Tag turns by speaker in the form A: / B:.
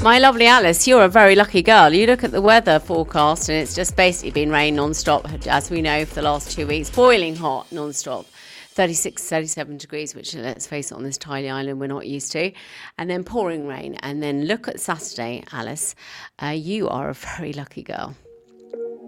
A: my lovely Alice, you're a very lucky girl. You look at the weather forecast and it's just basically been rain non-stop, as we know, for the last 2 weeks. Boiling hot non-stop. 36, 37 degrees, which, let's face it, on this tiny island we're not used to. And then pouring rain. And then look at Saturday, Alice. You are a very lucky girl.